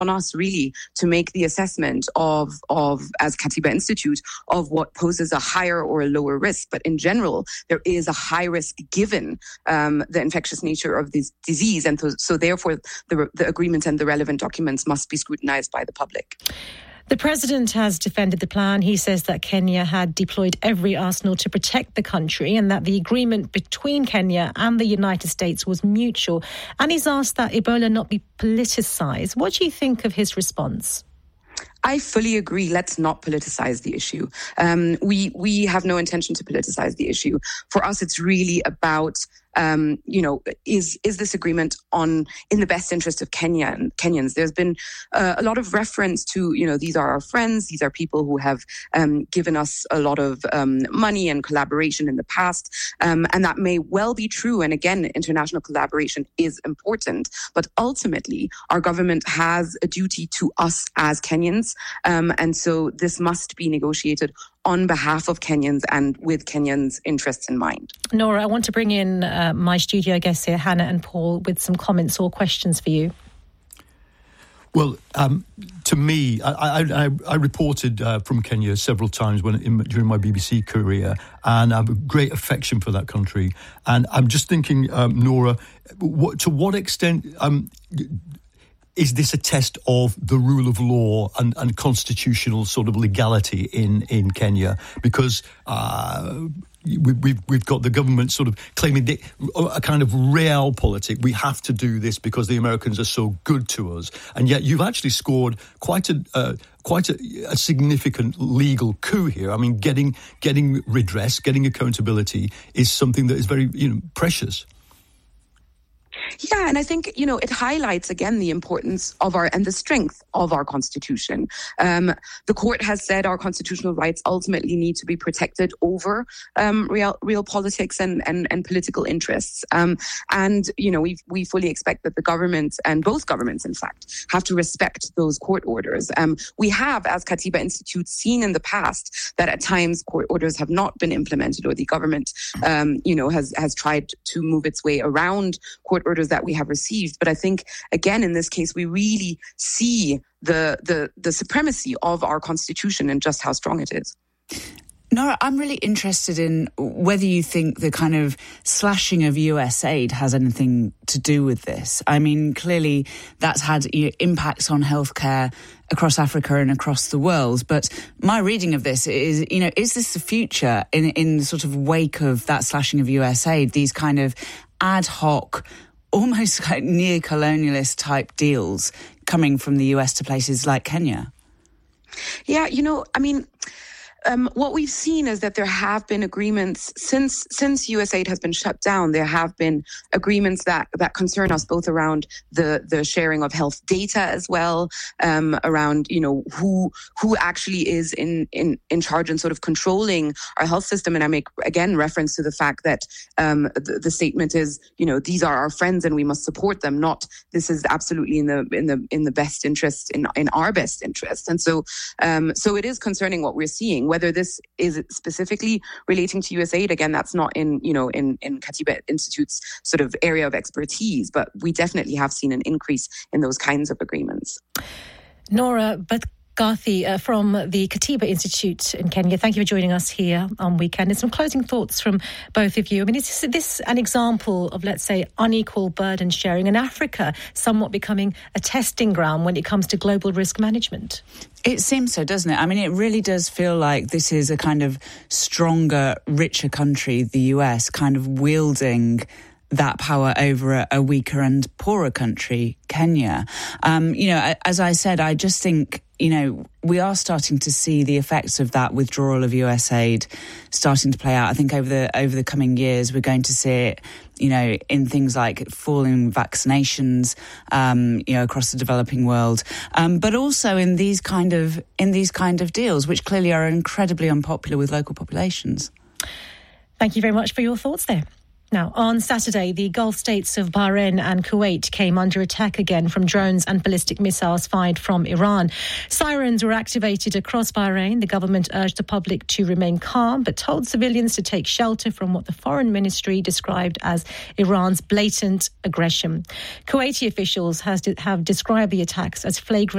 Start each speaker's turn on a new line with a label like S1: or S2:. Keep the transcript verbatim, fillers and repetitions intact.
S1: on us really to make the assessment of, of as Katiba Institute, of what poses a higher or a lower risk. But in general, there is a high risk given um, the infectious nature of this disease. And so, so therefore, the, the agreement and the relevant documents must be scrutinized by the public.
S2: The president has defended the plan. He says that Kenya had deployed every arsenal to protect the country and that the agreement between Kenya and the United States was mutual. And he's asked that Ebola not be politicised. What do you think of his response?
S1: I fully agree. Let's not politicize the issue. Um, we we have no intention to politicize the issue. For us, it's really about Um, you know, is is this agreement on in the best interest of Kenya and Kenyans? There's been uh, a lot of reference to, you know, these are our friends, these are people who have um, given us a lot of um, money and collaboration in the past, um, and that may well be true. And again, international collaboration is important, but ultimately, our government has a duty to us as Kenyans, um, and so this must be negotiated on behalf of Kenyans and with Kenyans' interests in mind.
S2: Nora, I want to bring in uh, my studio guests here, Hannah and Paul, with some comments or questions for you.
S3: Well, um, to me, I, I, I reported uh, from Kenya several times when in, during my B B C career, and I have a great affection for that country. And I'm just thinking, um, Nora, what, to what extent Um, is this a test of the rule of law and, and constitutional sort of legality in, in Kenya? Because uh, we, we've, we've got the government sort of claiming the, a kind of realpolitik. We have to do this because the Americans are so good to us. And yet you've actually scored quite a... Uh, quite a, a significant legal coup here. I mean, getting getting redress, getting accountability is something that is very, you know, precious.
S1: Yeah, and I think, you know, it highlights again the importance of our and the strength of our constitution. Um, the court has said our constitutional rights ultimately need to be protected over um, real real politics and and, and political interests. Um, and you know, we we fully expect that the government and both governments, in fact, have to respect those court orders. Um, we have, as Katiba Institute, seen in the past that at times court orders have not been implemented, or the government, um, you know, has has tried to move its way around court orders that we have received. But I think, again, in this case, we really see the the the supremacy of our constitution and just how strong it is.
S4: Nora, I'm really interested in whether you think the kind of slashing of U S aid has anything to do with this. I mean, clearly that's had, you know, impacts on healthcare across Africa and across the world. But my reading of this is, you know, is this the future in, in the sort of wake of that slashing of U S aid, these kind of ad hoc, almost like neo-colonialist type deals coming from the U S to places like Kenya?
S1: Yeah, you know, I mean, Um, what we've seen is that there have been agreements since since U S aid has been shut down. There have been agreements that, that concern us both around the, the sharing of health data as well, um, around, you know, who who actually is in, in, in charge and sort of controlling our health system. And I make, again, reference to the fact that um, the, the statement is, you know, these are our friends and we must support them, not this is absolutely in the in the in the best interest, in in our best interest. And so um, so it is concerning what we're seeing. Whether this is specifically relating to U S aid, again, that's not in, you know, in, in Katiba Institute's sort of area of expertise, but we definitely have seen an increase in those kinds of agreements.
S2: Nora, but Garthi uh, from the Katiba Institute in Kenya, thank you for joining us here on Weekend. And some closing thoughts from both of you. I mean, is this an example of, let's say, unequal burden sharing in Africa, somewhat becoming a testing ground when it comes to global risk management?
S4: It seems so, doesn't it? I mean, it really does feel like this is a kind of stronger, richer country, the U S, kind of wielding that power over a, a weaker and poorer country, Kenya. Um, you know, as I said, I just think, you know, we are starting to see the effects of that withdrawal of U S aid starting to play out. I think over the over the coming years, we're going to see it, you know, in things like falling vaccinations, um, you know, across the developing world, um, but also in these kind of in these kind of deals, which clearly are incredibly unpopular with local populations.
S2: Thank you very much for your thoughts there. Now, on Saturday, the Gulf states of Bahrain and Kuwait came under attack again from drones and ballistic missiles fired from Iran. Sirens were activated across Bahrain. The government urged the public to remain calm, but told civilians to take shelter from what the foreign ministry described as Iran's blatant aggression. Kuwaiti officials has, have described the attacks as flagrant